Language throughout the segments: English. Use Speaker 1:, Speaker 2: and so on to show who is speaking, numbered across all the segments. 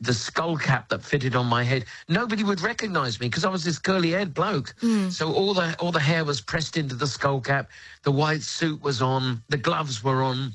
Speaker 1: the skull cap that fitted on my head, nobody would recognise me because I was this curly-haired bloke. So all the hair was pressed into the skull cap, the white suit was on, the gloves were on.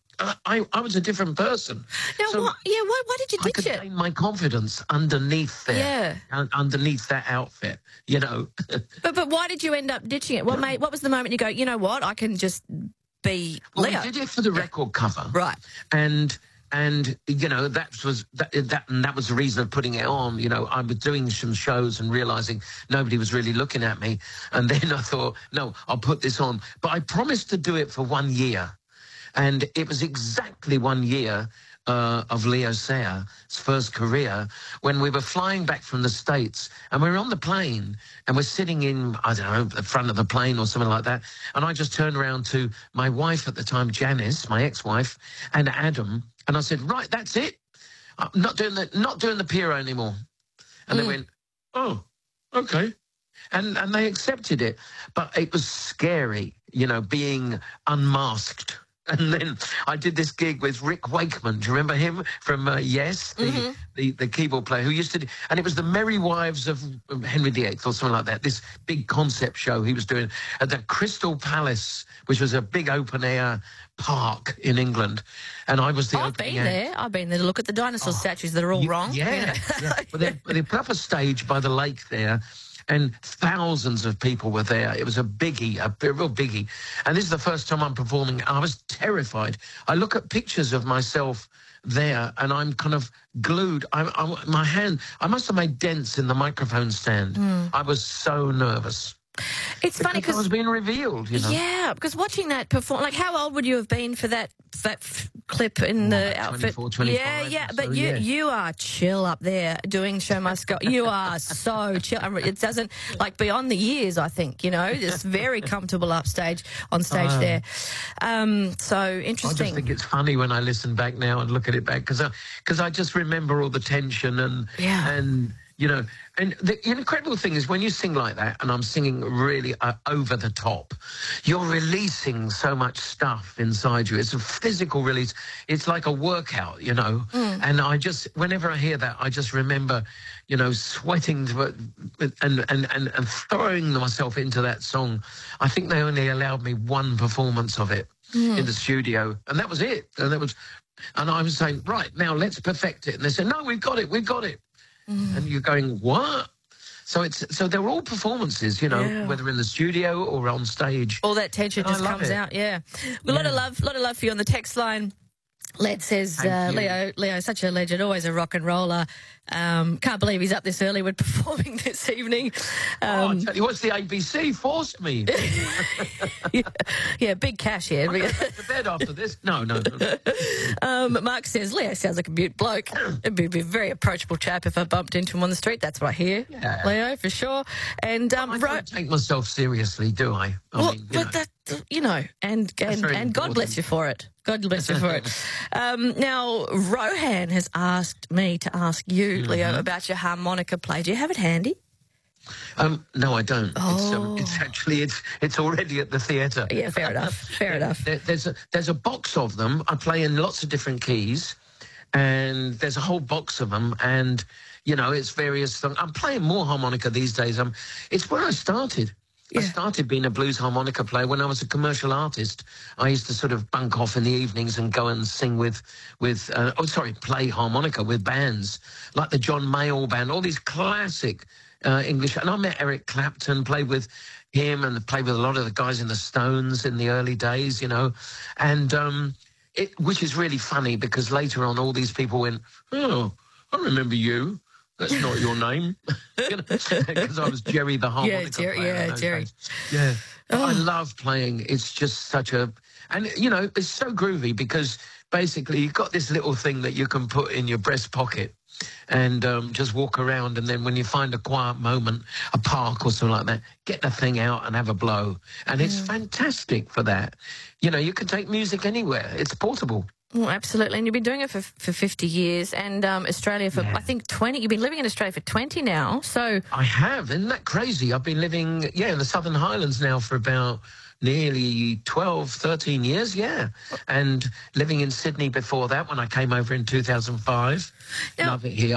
Speaker 1: I was a different person.
Speaker 2: Now,
Speaker 1: so
Speaker 2: why did you ditch
Speaker 1: I could
Speaker 2: it?
Speaker 1: gain my confidence underneath there, underneath that outfit, you know.
Speaker 2: But why did you end up ditching it? What was the moment you go, you know what, I can just be Leo?
Speaker 1: Well, we did it for the record cover,
Speaker 2: right?
Speaker 1: And you know, that was the reason of putting it on. You know, I was doing some shows and realising nobody was really looking at me, and then I thought, no, I'll put this on. But I promised to do it for 1 year. And it was exactly 1 year of Leo Sayer's first career when we were flying back from the States and we were on the plane and we're sitting in, I don't know, the front of the plane or something like that. And I just turned around to my wife at the time, Janice, my ex-wife, and Adam. And I said, right, that's it. I'm not doing the Piero anymore. And they went, oh, okay. And they accepted it. But it was scary, you know, being unmasked. And then I did this gig with Rick Wakeman. Do you remember him from Yes, the keyboard player who used to do, and it was the Merry Wives of Henry VIII or something like that. This big concept show he was doing at the Crystal Palace, which was a big open air park in England. And I was the opening act.
Speaker 2: I've been there to look at the dinosaur statues that are all wrong.
Speaker 1: Yeah. Well, they put up a stage by the lake there. And thousands of people were there. It was a biggie, a real biggie. And this is the first time I'm performing. I was terrified. I look at pictures of myself there and I'm kind of glued. My hand, I must have made dents in the microphone stand. I was so nervous.
Speaker 2: It's funny because
Speaker 1: I was being revealed, you know.
Speaker 2: Yeah, because watching that perform, like how old would you have been for that clip in the outfit?
Speaker 1: 24, 25.
Speaker 2: Yeah, but you are chill up there doing Show Must Go. You are so chill. It doesn't, like, beyond the years, I think, you know, just very comfortable on stage there. So interesting.
Speaker 1: I just think it's funny when I listen back now and look at it back because I just remember all the tension and you know, and the incredible thing is when you sing like that, and I'm singing really over the top, you're releasing so much stuff inside you. It's a physical release. It's like a workout, you know. And whenever I hear that, I just remember, you know, sweating and throwing myself into that song. I think they only allowed me one performance of it in the studio, and that was it. And I was saying, right, now let's perfect it. And they said, no, we've got it. And you're going, what? So they're all performances, you know, whether in the studio or on stage.
Speaker 2: All that tension just comes out, A lot of love for you on the text line. Led says, Leo, such a legend, always a rock and roller. Can't believe he's up this early. We're performing this evening.
Speaker 1: I tell you, what's the ABC forced me?
Speaker 2: yeah, big cash here.
Speaker 1: I'm going to bed after this. No.
Speaker 2: Mark says, Leo sounds like a mute bloke. It'd be a very approachable chap if I bumped into him on the street. That's what I hear, Leo, for sure. And
Speaker 1: I don't take myself seriously, do I?
Speaker 2: And God bless you for it. God bless you for it. Now, Rohan has asked me to ask you, Leo, about your harmonica play. Do you have it handy?
Speaker 1: No, I don't. It's already at the theatre.
Speaker 2: Yeah, fair enough.
Speaker 1: There's a box of them. I play in lots of different keys, and there's a whole box of them, and you know, it's various things. I'm playing more harmonica these days. It's where I started. I started being a blues harmonica player when I was a commercial artist. I used to sort of bunk off in the evenings and go and sing play harmonica with bands like the John Mayall Band, all these classic English. And I met Eric Clapton, played with him and played with a lot of the guys in the Stones in the early days, you know. And which is really funny because later on all these people went, oh, I remember you. That's not your name. Because I was Jerry the harmonica player.
Speaker 2: Jerry.
Speaker 1: Yeah. I love playing. It's just and, you know, it's so groovy because basically you've got this little thing that you can put in your breast pocket and just walk around, and then when you find a quiet moment, a park or something like that, get the thing out and have a blow. And it's fantastic for that. You know, you can take music anywhere. It's portable.
Speaker 2: Well, absolutely. And you've been doing it for 50 years and Australia for, I think, 20. You've been living in Australia for 20 now. So
Speaker 1: I have. Isn't that crazy? I've been living, in the Southern Highlands now for about nearly 12, 13 years, and living in Sydney before that when I came over in 2005. Love it here.